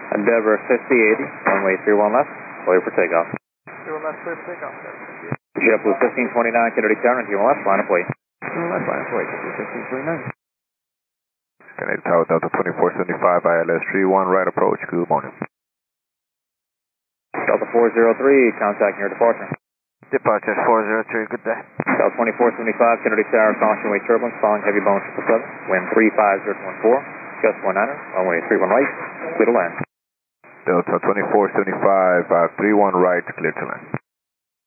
Endeavor 5080, runway 31 left, clear for takeoff. 31 left, clear for takeoff. JetBlue 1529, Kennedy Tower, 31 left, line of way. 31 left, line of way, JetBlue 1529. Kennedy Tower, Delta 2475, ILS 31, right approach, good morning. Delta 403, contact your departure. Departure 403, good day. Delta 2475, Kennedy Tower, caution wave turbulence, following heavy Boeing 777, wind 35014, gust 19er, runway 31 right, clear to land. Delta 2475, 31 right, clear to land.